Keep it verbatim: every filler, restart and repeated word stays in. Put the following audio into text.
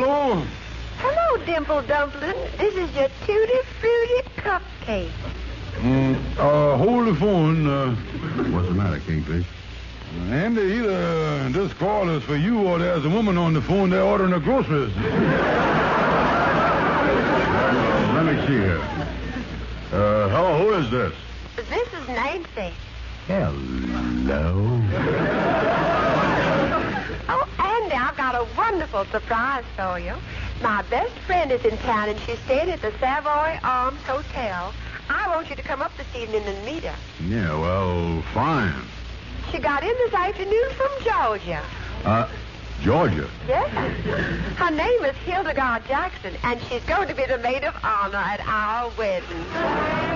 Hello. Hello, Dimple Dumpling. This is your tutti frutti cupcake. Mm, uh, hold the phone. Uh, What's the matter, Kingfish? Andy, either this call is for you or there's a woman on the phone there ordering the groceries. Let me see here. Uh, hello, who is this? This is Nancy. Hello. Oh, Andy, I've got a wonderful surprise for you. My best friend is in town, and she's staying at the Savoy Arms Hotel. I want you to come up this evening and meet her. Yeah, well, fine. She got in this afternoon from Georgia. Uh, Georgia? Yes. Her name is Hildegard Jackson, and she's going to be the maid of honor at our wedding.